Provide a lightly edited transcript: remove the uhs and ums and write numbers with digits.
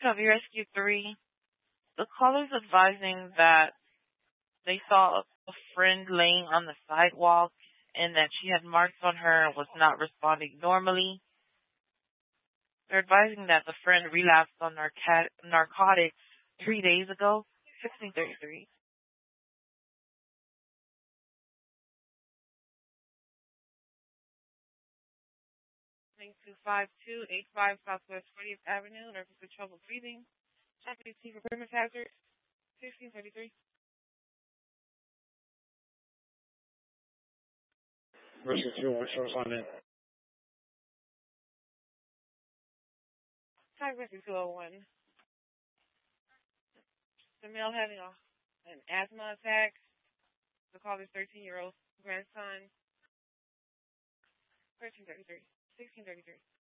Copy Rescue 3. The caller's advising that they saw a friend laying on the sidewalk and that she had marks on her and was not responding normally. They're advising that the friend relapsed on narcotics 3 days ago, 1633. 925285 Southwest 40th Avenue, nurses with trouble breathing. Deputy Chief of Grimace Hazard, 1633. Rescue 2, source on in. Type Rescue 201. The male having an asthma attack. The caller's 13-year-old grandson, 1333, 1633.